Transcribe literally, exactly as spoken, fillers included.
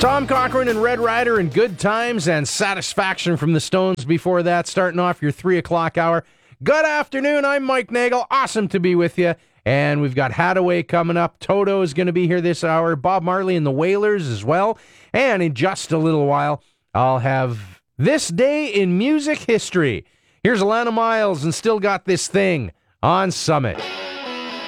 Tom Cochrane and Red Rider and Good Times and Satisfaction from the Stones before that, starting off your three o'clock hour. Good afternoon, I'm Mike Nagel. Awesome to be with you. And we've got Hadaway coming up. Toto is going to be here this hour. Bob Marley and the Wailers as well. And in just a little while, I'll have This Day in Music History. Here's Alana Miles and Still Got This Thing on Summit.